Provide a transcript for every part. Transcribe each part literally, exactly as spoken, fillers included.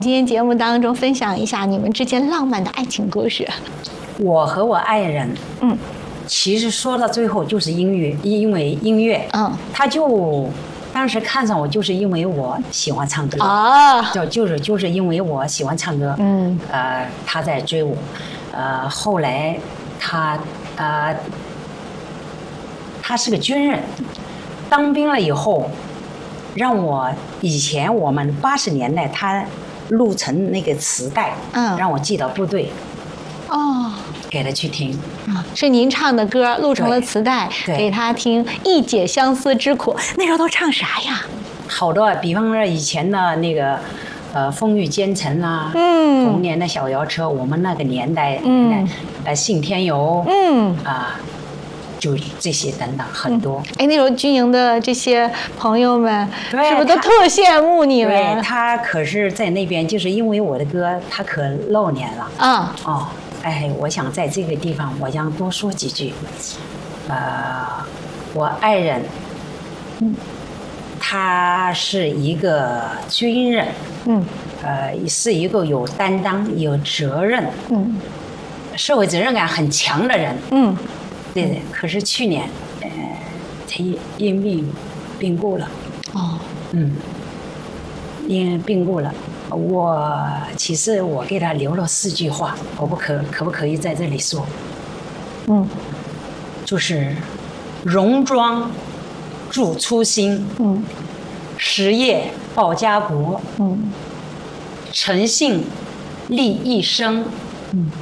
今天节目当中分享一下你们之间浪漫的爱情故事。 我和我爱人， 嗯， 其实说到最后就是音乐，因为音乐， 嗯， 他就当时看上我，就是因为我喜欢唱歌啊， 就就是就是因为我喜欢唱歌， 嗯， 呃，他在追我，呃，后来他呃，他是个军人，当兵了以后，让我以前我们八十年代他录成那个磁带， 嗯， 让我寄到部队， 哦， 给他去听。 啊，是您唱的歌录成了磁带，给他听，一解相思之苦。那时候都唱啥呀？ 好多，比方说以前的那个，呃，风雨兼程啊， 嗯， 童年的小摇车，我们那个年代， 嗯， 呃，信天游， 嗯， 啊，就这些等等很多。 哎、嗯，那时候军营的这些朋友们，是不是都特羡慕你们？ 对，他可是在那边，就是因为我的歌，他可露脸了。 啊， 哦。哎，我想在这个地方，我想多说几句。呃，我爱人， 嗯， 他是一个军人， 嗯， 呃，是一个有担当、有责任， 嗯， 社会责任感很强的人， 嗯， 对对。可是去年，呃，他因病病故了。 哦， 嗯，因病故了。我其实我给他留了四句话，我不可可不可以在这里说？ 嗯， 就是戎装助初心， 嗯， 实业报家国， 嗯， 诚信立一生， 嗯，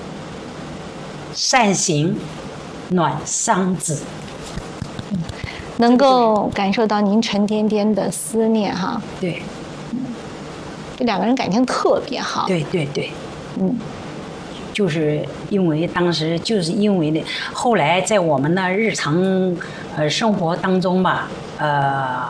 善行暖桑梓。 嗯，能够感受到您沉甸甸的思念哈。 对。 这两个人感情特别好。 对对对， 嗯， 就是因为当时就是因为呢，后来在我们的日常呃生活当中吧，呃，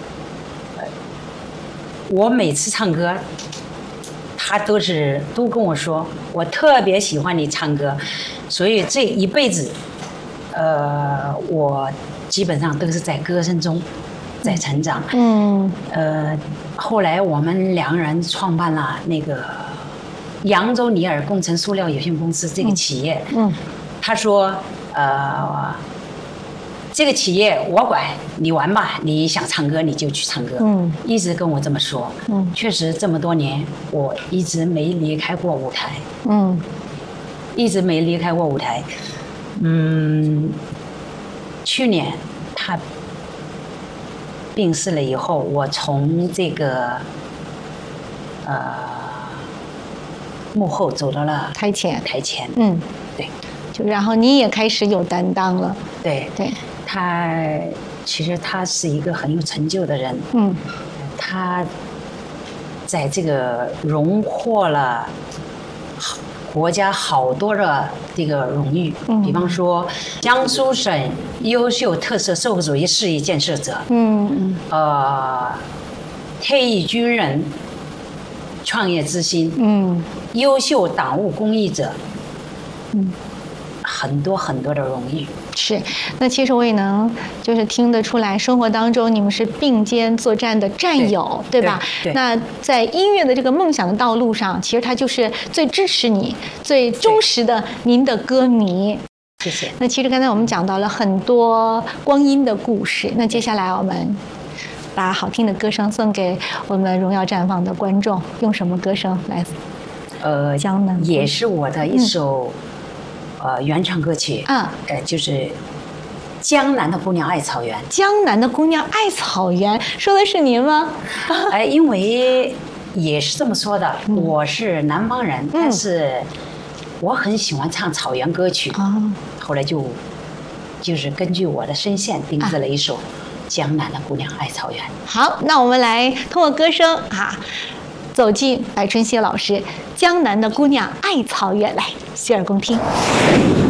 我每次唱歌，他都是都跟我说，我特别喜欢你唱歌，所以这一辈子，呃，我基本上都是在歌声中在成长。 嗯， 呃。后来我们两个人创办了那个扬州尼尔工程塑料有限公司这个企业。 嗯， 他说，呃，这个企业我管，你玩吧，你想唱歌你就去唱歌。 嗯， 一直跟我这么说。 嗯， 确实这么多年，我一直没离开过舞台。 嗯，一直没离开过舞台。嗯，去年他病逝了以后，我从这个呃幕后走到了台前。 台前， 嗯， 对， 就然后你也开始有担当了。 对对， 他其实他是一个很有成就的人。 嗯， 他在这个荣获了国家好多的这个荣誉， 嗯， 比方说江苏省优秀特色社会主义事业建设者， 嗯嗯， 呃，退役军人创业之星， 嗯， 优秀党务公益者， 嗯， 很多很多的荣誉。 是，那其实我也能就是听得出来，生活当中你们是并肩作战的战友， 对, 对吧？ 对。 那在音乐的这个梦想的道路上，其实他就是最支持你、最忠实的您的歌迷。 谢谢。 那其实刚才我们讲到了很多光阴的故事，那接下来我们把好听的歌声送给我们荣耀绽放的观众，用什么歌声来？ 呃， 江南也是我的一首。嗯呃，原唱歌曲啊， 呃，就是《江南的姑娘爱草原》。 江南的姑娘爱草原，说的是您吗？ 哎，因为也是这么说的，嗯、我是南方人，嗯、但是我很喜欢唱草原歌曲。 啊、哦， 后来就就是根据我的声线定制了一首《江南的姑娘爱草原》。 好，那我们来通过歌声啊，走进白春熙老师《江南的姑娘爱草原》，来洗耳恭听。